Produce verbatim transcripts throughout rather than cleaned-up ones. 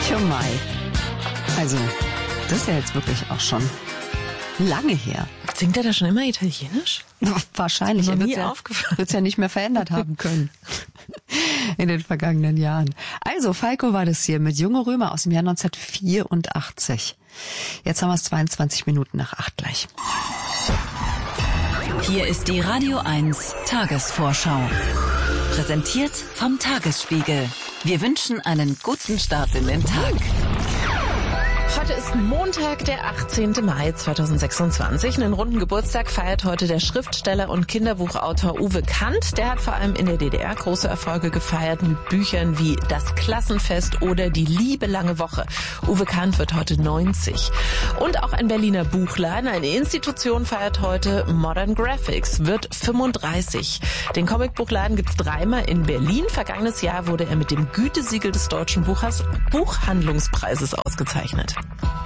Tja, Mai. Also, das ist ja jetzt wirklich auch schon lange her. Singt er da schon immer Italienisch? Wahrscheinlich. Noch Er nie wird aufgefallen. es ja nicht mehr verändert haben können in den vergangenen Jahren. Also, Falco war das hier mit Junge Römer aus dem Jahr neunzehnhundertvierundachtzig. Jetzt haben wir es zweiundzwanzig Minuten nach acht gleich. Hier ist die Radio eins Tagesvorschau. Präsentiert vom Tagesspiegel. Wir wünschen einen guten Start in den Tag. Heute ist Montag, der achtzehnten Mai zweitausendsechsundzwanzig. Einen runden Geburtstag feiert heute der Schriftsteller und Kinderbuchautor Uwe Kant. Der hat vor allem in der D D R große Erfolge gefeiert mit Büchern wie Das Klassenfest oder Die Liebe lange Woche. Uwe Kant wird heute neunzig. Und auch ein Berliner Buchladen, eine Institution, feiert heute. Modern Graphics wird fünfunddreißig. Den Comicbuchladen gibt's dreimal in Berlin. Vergangenes Jahr wurde er mit dem Gütesiegel des Deutschen Buchers Buchhandlungspreises ausgezeichnet.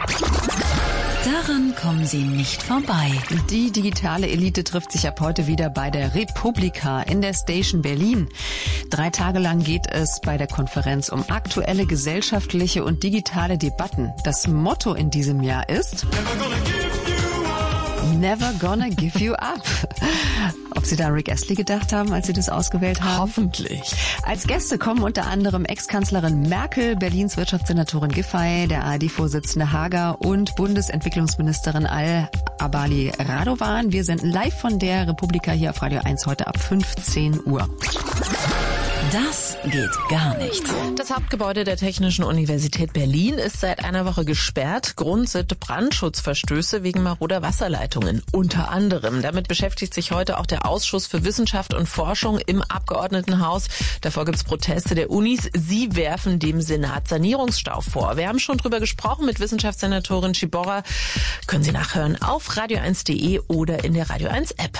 Daran kommen Sie nicht vorbei. Die digitale Elite trifft sich ab heute wieder bei der Republika in der Station Berlin. Drei Tage lang geht es bei der Konferenz um aktuelle gesellschaftliche und digitale Debatten. Das Motto in diesem Jahr ist Never gonna give you up. Ob Sie da an Rick Astley gedacht haben, als Sie das ausgewählt haben? Hoffentlich. Als Gäste kommen unter anderem Ex-Kanzlerin Merkel, Berlins Wirtschaftssenatorin Giffey, der A R D-Vorsitzende Hager und Bundesentwicklungsministerin Al-Abali Radovan. Wir senden live von der Republika hier auf Radio eins heute ab fünfzehn Uhr. Das geht gar nicht. Das Hauptgebäude der Technischen Universität Berlin ist seit einer Woche gesperrt. Grund sind Brandschutzverstöße wegen maroder Wasserleitungen. Unter anderem. Damit beschäftigt sich heute auch der Ausschuss für Wissenschaft und Forschung im Abgeordnetenhaus. Davor gibt es Proteste der Unis. Sie werfen dem Senat Sanierungsstau vor. Wir haben schon drüber gesprochen mit Wissenschaftssenatorin Ciborra. Können Sie nachhören auf radio eins punkt de oder in der Radio eins App.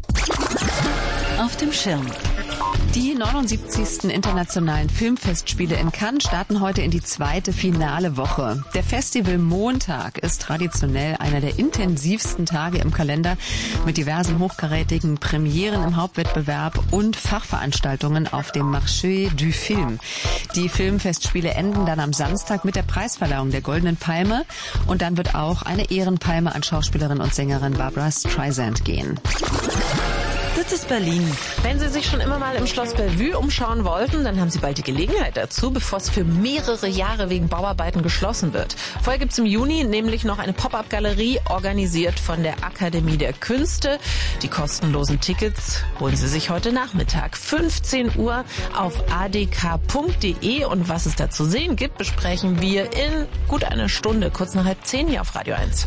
Auf dem Schirm. Die neunundsiebzigsten Internationalen Filmfestspiele in Cannes starten heute in die zweite finale Woche. Der Festivalmontag ist traditionell einer der intensivsten Tage im Kalender mit diversen hochkarätigen Premieren im Hauptwettbewerb und Fachveranstaltungen auf dem Marché du Film. Die Filmfestspiele enden dann am Samstag mit der Preisverleihung der Goldenen Palme und dann wird auch eine Ehrenpalme an Schauspielerin und Sängerin Barbra Streisand gehen. Das ist Berlin. Wenn Sie sich schon immer mal im Schloss Bellevue umschauen wollten, dann haben Sie bald die Gelegenheit dazu, bevor es für mehrere Jahre wegen Bauarbeiten geschlossen wird. Vorher gibt's im Juni nämlich noch eine Pop-up-Galerie, organisiert von der Akademie der Künste. Die kostenlosen Tickets holen Sie sich heute Nachmittag, fünfzehn Uhr, auf a d k punkt de. Und was es da zu sehen gibt, besprechen wir in gut einer Stunde, kurz nach halb zehn hier auf Radio eins.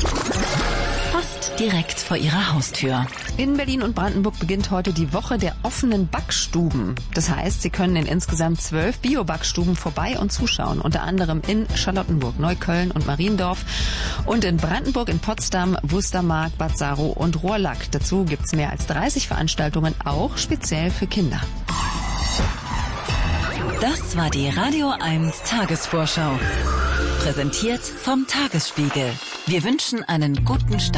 Fast direkt vor Ihrer Haustür. In Berlin und Brandenburg beginnt heute die Woche der offenen Backstuben. Das heißt, Sie können in insgesamt zwölf Bio-Backstuben vorbei und zuschauen. Unter anderem in Charlottenburg, Neukölln und Mariendorf. Und in Brandenburg, in Potsdam, Wustermark, Bad Saro und Rohrlack. Dazu gibt's mehr als dreißig Veranstaltungen, auch speziell für Kinder. Das war die Radio eins Tagesvorschau. Präsentiert vom Tagesspiegel. Wir wünschen einen guten Start.